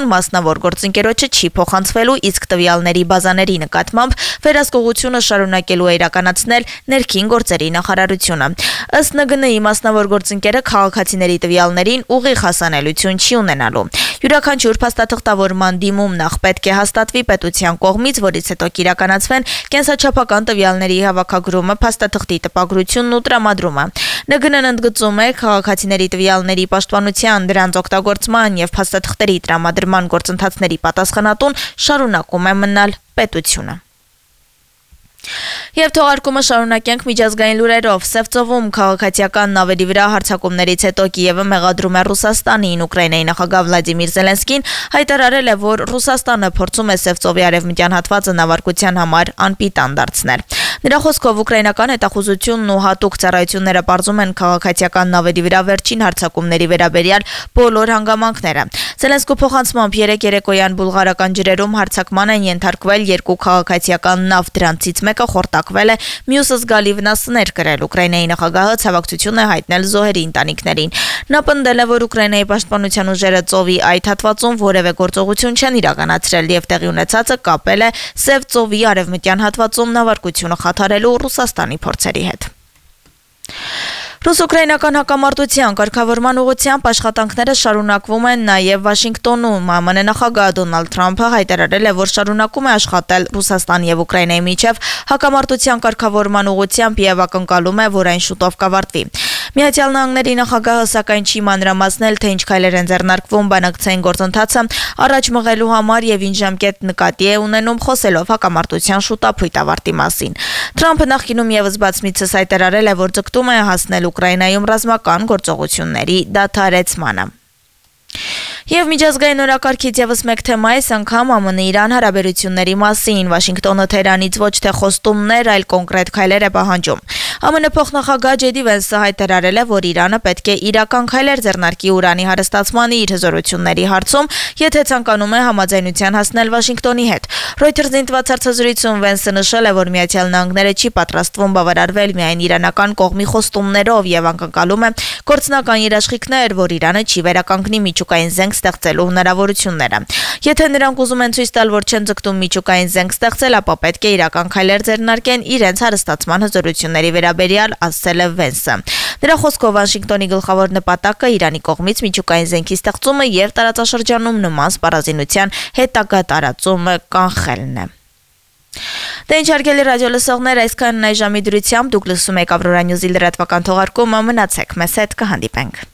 կազմակերպություն մասնավոր գործընկերոջը չի փոխանցվելու, իսկ տվյալների բազաների նկատմամբ վերահսկողությունը շարունակելու է իրականացնել ներքին գործերի նախարարությունը։ Ըստ ՆԳՆ-ի մասնավոր գործընկերը քաղաքացիների տվյալներին ուղիղ հասանելիություն չի ունենալու։ Յուրաքանչյուր փաստաթղթավորման դիմում նախ պետք է հաստատվի պետության կողմից, որից հետո կիրականացվեն կենսաչափական տվյալների հավաքագրումը, փաստաթղթի տպագրությունն ու տրամադրումը։ ՆԳՆ-ն ընդգծում է, քաղաքացիների տվյալների պաշտպանության, դրանց օգտագործման եւ փաստաթղթերի տրամադրման գործընթացների պատասխանատուն շարունակում է մնալ պետությունը։ Եվ թողարկումը շարունակենք միջազգային լուրերով։ Սևծովում քաղաքացիական նավերի վրա հարձակումներից հետո Կիևը մեղադրում է Ռուսաստանին։ Ուկրաինայի նախագահ Վլադիմիր Զելենսկին հայտարարել է, որ Ռուսաստանը փորձում է Սևծովի արևմտյան հատվածը նավարկության համար անպիտան դարձնել։ Նրա խոսքով ուկրաինական հետախուզությունն ու հատուկ ծառայությունները պարզում են քաղաքացիական նավերի վրա վերջին հարձակումների վերաբերյալ բոլոր հանգամանքները։ Զելենսկու փոխանցմամբ երեկ երեկոյան բուլղարական ջրերում հարձակման են ենթարկվել երկու քաղաքացիական նավ, դրանցից մեկը խորտակվել է, մյուսը զգալի վնասներ կրել։ Ուկրաինայի նախագահը ցավակցություն է հայտնել զոհերի ընտանիքներին։ Նա պնդել է, որ Ուկրաինայի պաշտպանության ուժերը ծովի այդ հատվածում որևէ գործողություն չեն իրականացրել եւ տեղի ունեցածը կապել է Սև ծովի արևմտյան հատվածում նավարկությունը խաթարելու Ռուսաստանի փորձերի հետ։ Ռուս-ուկրաինական հակամարտության կարգավորման ուղղությամբ աշխատանքները շարունակվում են նաև Վաշինգտոնում։ ԱՄՆ նախագահ Դոնալդ Թրամփը հայտարարել է, որ շարունակում է աշխատել Ռուսաստանի եւ Ուկրաինայի միջև հակամարտության կարգավորման ուղղությամբ եւ ակնկալում է, որ այն շուտով կավարտվի։ Միացյալ Նահանգների նախագահը սակայն չի մանրամասնել, թե ինչ քայլեր են ձեռնարկվում բանակցային գործընթացը առաջ մղելու համար եւ ինչ ժամկետ նկատի է ունենում, խոսելով հակամարտության շուտափույթ ավարտի մասին։ Թրամփը նախկինում եւս բացմիցս հայտարարել է, որ ձգտում է հասնել Ուկրաինայում ռազմական գործողությունների դադարեցմանը։ Եվ միջազգային օրակարգից եւս մեկ թեմա է, անգամ ԱՄՆ-Իրան հարաբերությունների մասին։ Վաշինգտոնը Թեհրանից ոչ թե խոստումներ, այլ կոնկրետ քայլեր է պահանջում։ ԱՄՆ փոխնախագահ Ջեյդի Վենսը հայտարարել է, որ Իրանը պետք է իրական քայլեր ձեռնարկի ուրանի հարստացման իր հզորությունների հարցում, եթե ցանկանում է համաձայնության հասնել Վաշինգտոնի հետ։ Reuters-ին տված հարցազրույցում Վենսը նշել է, որ Միացյալ Նահանգները չի պատրաստվում բավարարվել միայն իրանական կողմի խոստումներով եւ անկալում է գործնական երաշխիքներ, որ Իրանը չի վերականգնի միջուկային զենք ստեղծելու հնարավորությունները։ Եթե նրանք ուզում են ցույց տալ, որ չեն ձգտում միջուկային զենք ստեղծել, ապա պետք է իրական քայլեր ձեռնարկեն իրենց հարստացման հզորությունների վերաբերյալ, ասել է Վենսը։ Նրա խոսքով Վաշինգտոնի գլխավոր նպատակը Իրանի կողմից միջուկային զենքի ստեղծումը եւ տարածաշրջանում նման սպառազինության հետագա տարածումը կանխելն է։ Դե ինչ հարգելի ռադիո լսողներ, այսքանն այժմի դրությամբ դուք լսում եք Ավրորա Նյուզի լրատվական թողարկումը, մնացեք մեզ հետ, կհանդիպենք։